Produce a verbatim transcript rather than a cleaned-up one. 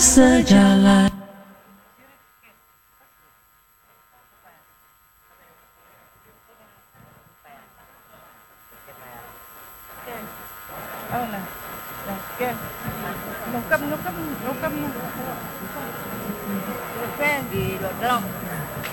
sejalan. Oh lah. Okey. Nukam nukam nukam. Okey di dalam.